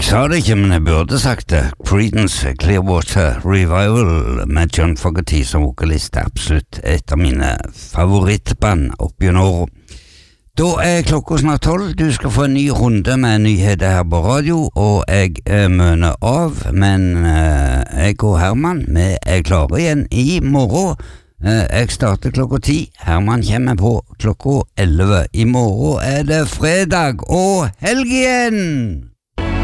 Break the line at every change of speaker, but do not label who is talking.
Jeg sa det ikke, men jeg burde sagt det. Creedence Clearwater Revival med John Fogerty som vokalist er absolutt et av mine favorittband opp gjennom året. Da er klokka snart 12. Du skal få en ny runde med nyheter her på radio, og jeg møner av, men jeg og Herman, vi er klare igjen i morgen. Jeg starter klokka 10. Herman kommer på klokka 11. I morgen er det fredag og helg igjen!